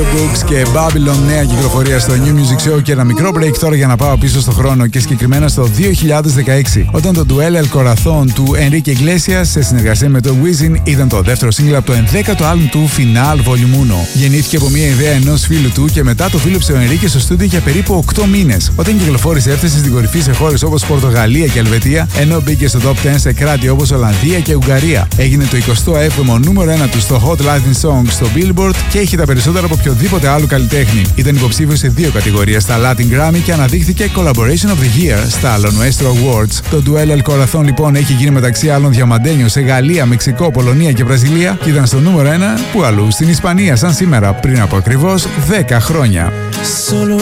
Brooks και Babylon, νέα κυκλοφορία στο New Music Show. Και ένα μικρό break τώρα για να πάω πίσω στο χρόνο και συγκεκριμένα στο 2016, όταν το Duele El Corazón του Enrique Iglesias σε συνεργασία με το Wisin ήταν το δεύτερο single από το 11ο άλμπουμ του Final Volume 1. Γεννήθηκε από μια ιδέα ενός φίλου του και μετά το φίλεψε ο Enrique στο στούντιο για περίπου 8 μήνες. Όταν κυκλοφόρησε, έφτασε στην κορυφή σε χώρες όπως Πορτογαλία και Ελβετία, ενώ μπήκε στο top 10 σε κράτη όπως Ολλανδία και Ουγγαρία. Έγινε το 27ο νούμερο 1 του στο Hot Latin Songs στο Billboard και είχε τα περισσότερα από οποιοδήποτε άλλο καλλιτέχνη. Ήταν υποψήφιο σε 2 κατηγορίες στα Latin Grammy και αναδείχθηκε Collaboration of the Year στα Lo Nuestro Awards. Το Duele El Corazón λοιπόν έχει γίνει μεταξύ άλλων διαμαντένιο σε Γαλλία, Μεξικό, Πολωνία και Βραζιλία και ήταν στο νούμερο 1 που αλλού στην Ισπανία σαν σήμερα πριν από ακριβώς 10 χρόνια.